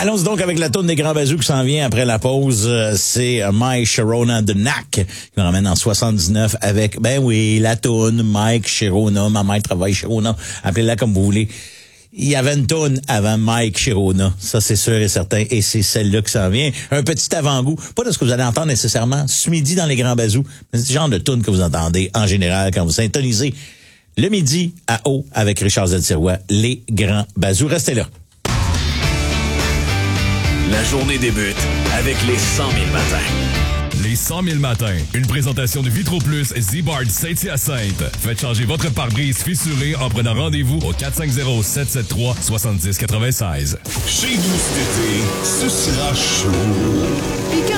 Allons donc avec la tourne des Grands Bazous qui s'en vient après la pause. C'est Mike Sharona de NAC qui nous ramène en 79 avec, ben oui, la tourne Mike Sharona. Ma mère travaille Sharona. Appelez-la comme vous voulez. Il y avait une tourne avant Mike Sharona. Ça, c'est sûr et certain. Et c'est celle-là qui s'en vient. Un petit avant-goût. Pas de ce que vous allez entendre nécessairement ce midi dans les Grands Bazous. Mais c'est le genre de tourne que vous entendez en général quand vous syntonisez le midi à eau avec Richard Z-Sirois. Les Grands Bazous. Restez là. La journée débute avec les 100 000 matins. Les 100 000 matins. Une présentation de Vitro Plus Z-Bard Saint-Hyacinthe. Faites changer votre pare-brise fissuré en prenant rendez-vous au 450-773-7096. Chez nous cet été, ce sera chaud.